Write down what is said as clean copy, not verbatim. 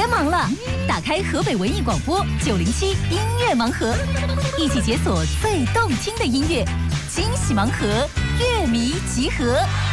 忙了，打开河北文艺广播907音乐盲盒，一起解锁最动听的音乐，惊喜盲盒，乐迷集合。